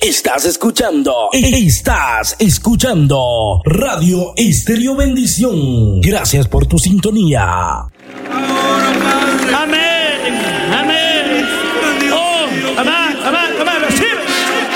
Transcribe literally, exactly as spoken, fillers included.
Estás escuchando, estás escuchando Radio Estéreo Bendición. Gracias por tu sintonía. Amén, amén. Oh, amén.